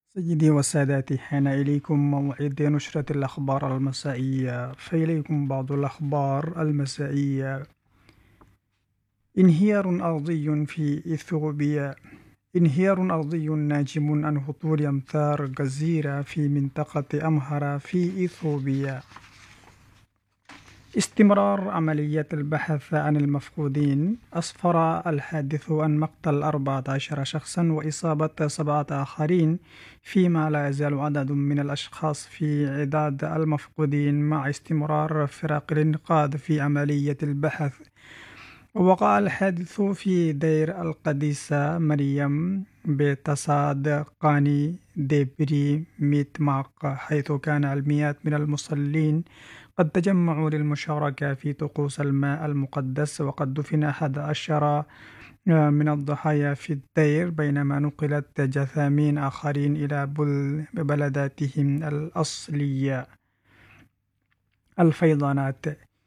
سيدي وسادتي، حان إليكم موعد نشرة الأخبار المسائية، فإليكم بعض الأخبار المسائية. انهيار أرضي في إثيوبيا. انهيار أرضي ناجم عن هطول أمطار جزيرة في منطقة أمهرة في إثيوبيا. استمرار عملية البحث عن المفقودين. أسفر الحادث عن مقتل 14 شخصا وإصابة 7 آخرين، فيما لا يزال عدد من الأشخاص في عداد المفقودين مع استمرار فرق الإنقاذ في عملية البحث. وقع الحادث في دير القديسة مريم بتصادقاني ديبري ميتماق، حيث كان المئات من المصلين قد تجمعوا للمشاركة في طقوس الماء المقدس. وقد دفن 11 من الضحايا في الدير، بينما نقلت جثامين آخرين إلى بلداتهم الأصلية. الفيضانات.